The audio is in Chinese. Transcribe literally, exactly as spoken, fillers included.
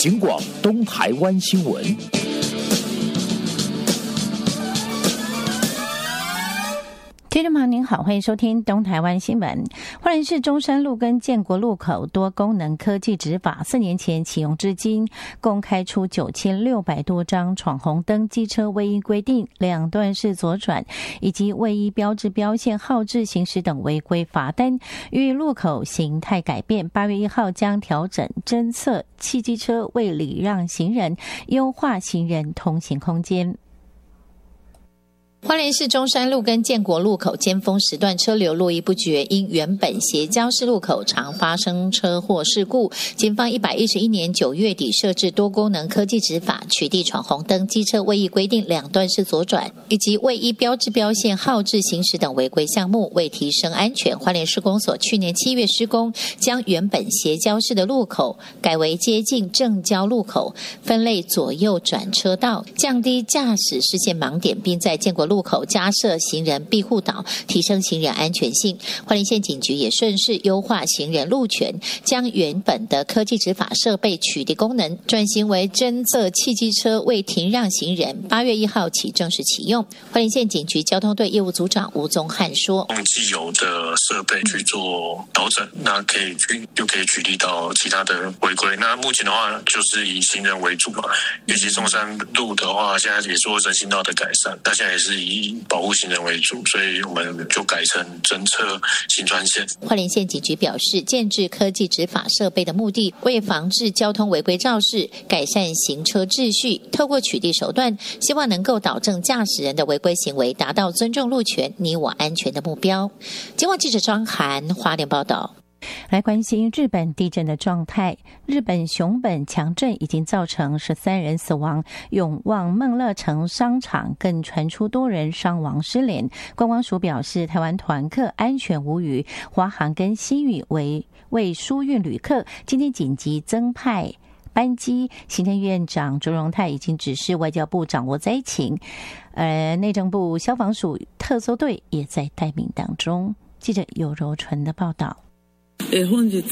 警广东台湾新闻。 听众朋友您好，欢迎收听东台湾新闻。花莲市中山路跟建国路口多功能科技执法四年前启用至今，共开出九千六百多张闯红灯机车未依规定两段式左转以及未依标志标线号志行驶等违规罚单。由于路口形态改变，八月一号将调整侦测汽机车未礼让行人，优化行人通行空间。花莲市中山路跟建国路口尖峰时段车流络绎不绝，因原本斜交式路口常发生车祸事故，警方一百一十一年九月底设置多功能科技执法，取缔闯红灯机车未依规定两段式左转以及未依标志标线号志行驶等违规项目。为提升安全，花莲市公所去年七月施工，将原本斜交式的路口改为接近正交路口，分类左右转车道，降低驾驶视线盲点，并在建国路口加设行人庇护岛，提升行人安全性。花莲县警局也顺势优化行人路权，将原本的科技执法设备取缔功能，转型为侦测汽机车未停让行人。八月一号起正式启用。花莲县警局交通队业务组长吴宗汉说：“ 用既有的设备去做调整，那可以去就可以取缔到其他的违规。那目前的话，就是以行人为主嘛。尤其中山路的话，现在也做人行道的改善，那现在也是以保护行人为主，所以我们就改成侦测行穿线。” 花莲县警局表示，建制科技执法设备的目的，为防治交通违规肇事，改善行车秩序，透过取缔手段，希望能够导正驾驶人的违规行为，达到尊重路权、你我安全的目标。警广记者张涵花莲报道。来关心日本地震的状态。日本熊本强震已经造成十三人死亡，永旺梦乐城商场更传出多人伤亡失联。观光署表示，台湾团客安全无虞，华航跟新宇为为疏运旅客，今天紧急增派班机。行政院长卓荣泰已经指示外交部掌握灾情，而内政部消防署特搜队也在待命当中。记者尤柔纯的报道。 え本日